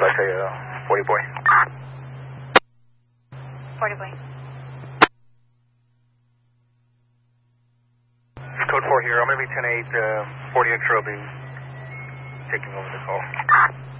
let's say 40 boy. 40 boy. Code 4 here. I'm going to be 10-8. 40 Extra will be taking over the call.